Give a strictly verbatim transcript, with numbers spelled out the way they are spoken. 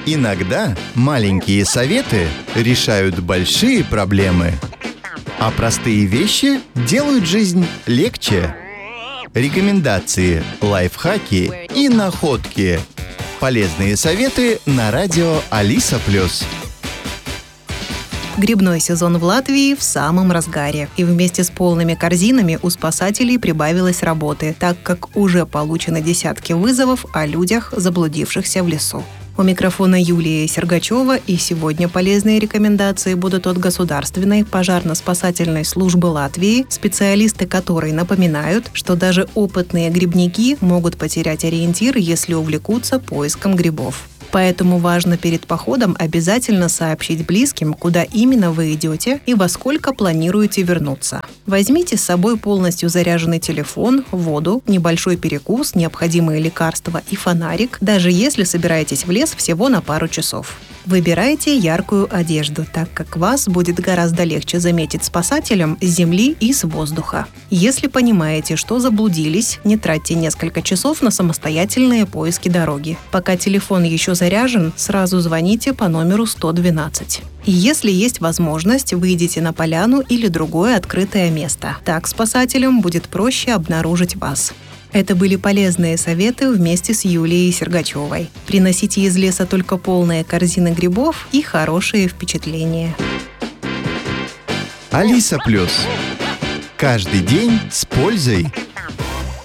Иногда маленькие советы решают большие проблемы, а простые вещи делают жизнь легче. Рекомендации, лайфхаки и находки. Полезные советы на радио Алиса Плюс. Грибной сезон в Латвии в самом разгаре. И вместе с полными корзинами у спасателей прибавилось работы, так как уже получены десятки вызовов о людях, заблудившихся в лесу. У микрофона Юлия Сергачева, и сегодня полезные рекомендации будут от Государственной пожарно-спасательной службы Латвии, специалисты которой напоминают, что даже опытные грибники могут потерять ориентир, если увлекутся поиском грибов. Поэтому важно перед походом обязательно сообщить близким, куда именно вы идете и во сколько планируете вернуться. Возьмите с собой полностью заряженный телефон, воду, небольшой перекус, необходимые лекарства и фонарик, даже если собираетесь в лес всего на пару часов. Выбирайте яркую одежду, так как вас будет гораздо легче заметить спасателям с земли и с воздуха. Если понимаете, что заблудились, не тратьте несколько часов на самостоятельные поиски дороги. Пока телефон еще заряжен, сразу звоните по номеру сто двенадцать. И если есть возможность, выйдите на поляну или другое открытое место. Так спасателям будет проще обнаружить вас. Это были полезные советы вместе с Юлией Сергачевой. Приносите из леса только полные корзины грибов и хорошие впечатления. Алиса Плюс. Каждый день с пользой.